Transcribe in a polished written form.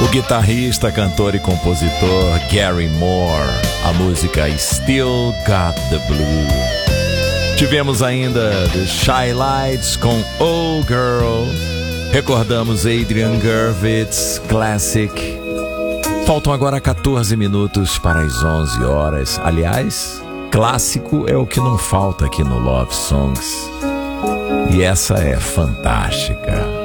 O guitarrista, cantor e compositor Gary Moore, a música Still Got the Blue. Tivemos ainda The Shy Lights com Oh Girl. Recordamos Adrian Gurvitz, Classic. Faltam agora 14 minutos para as 11 horas. Aliás, clássico é o que não falta aqui no Love Songs. E essa é fantástica.